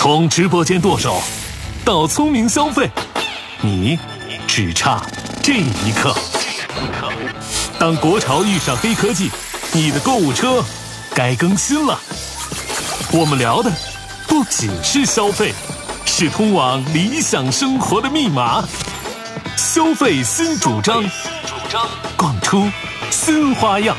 从直播间剁手到聪明消费，你只差这一刻。当国潮遇上黑科技，你的购物车该更新了。我们聊的不仅是消费，是通往理想生活的密码。消费新主张，逛出新花样。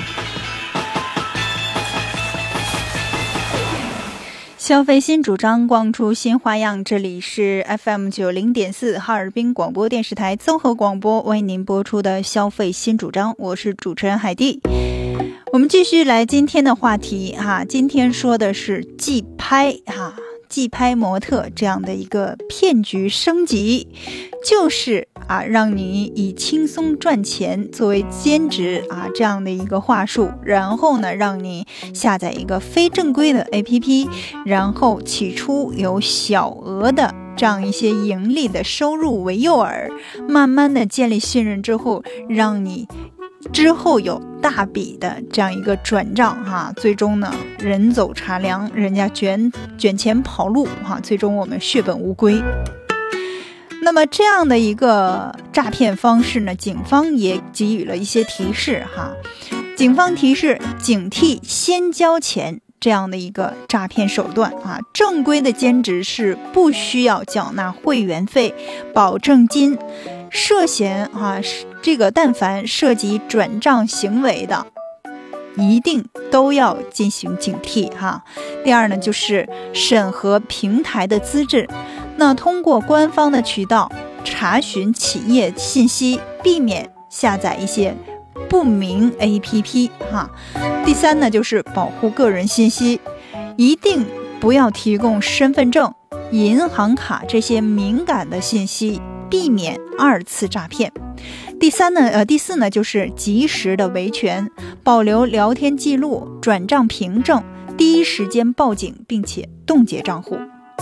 消费新主张，逛出新花样。这里是 FM90.4 哈尔滨广播电视台综合广播为您播出的消费新主张，我是主持人海蒂。我们继续来今天的话题哈，今天说的是即拍哈，即拍模特这样的一个骗局升级，就是让你以轻松赚钱作为兼职这样的一个话术，然后呢让你下载一个非正规的 APP， 然后起初有小额的这样一些盈利的收入为诱饵，慢慢的建立信任之后，让你之后有大笔的这样一个转账哈，最终呢人走茶凉，人家卷钱跑路哈，最终我们血本无归。那么这样的一个诈骗方式呢，警方也给予了一些提示哈。警方提示警惕先交钱这样的一个诈骗手段啊，正规的兼职是不需要缴纳会员费、保证金，涉嫌这个但凡涉及转账行为的，一定都要进行警惕哈。第二呢，就是审核平台的资质，那通过官方的渠道查询企业信息，避免下载一些不明 APP 哈。第三呢，就是保护个人信息，一定不要提供身份证、银行卡这些敏感的信息，避免二次诈骗。第四呢，就是及时的维权，保留聊天记录、转账凭证，第一时间报警，并且冻结账户。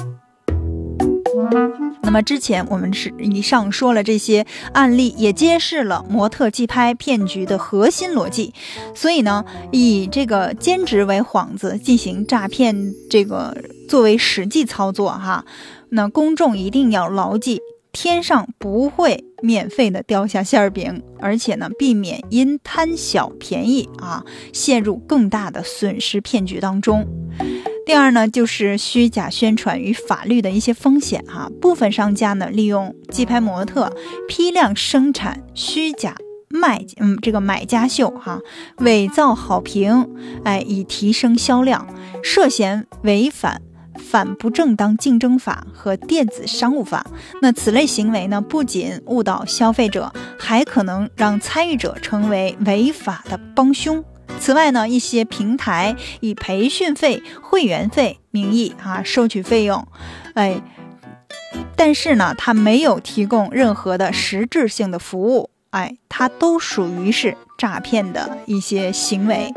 那么之前我们以上说了这些案例，也揭示了模特即拍骗局的核心逻辑。所以呢，以这个兼职为幌子进行诈骗，这个作为实际操作哈，那公众一定要牢记，天上不会免费的掉下馅饼，而且呢，避免因贪小便宜陷入更大的损失骗局当中。第二呢，就是虚假宣传与法律的一些风险部分商家呢，利用即拍模特批量生产虚假这个买家秀伪造好评，以提升销量，涉嫌违反反不正当竞争法和电子商务法。那此类行为呢，不仅误导消费者，还可能让参与者成为违法的帮凶。此外呢，一些平台以培训费、会员费名义收取费用，但是呢，它没有提供任何的实质性的服务，它都属于是诈骗的一些行为。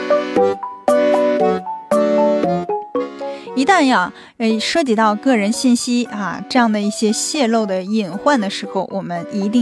一旦涉及到个人信息这样的一些泄露的隐患的时候，我们一定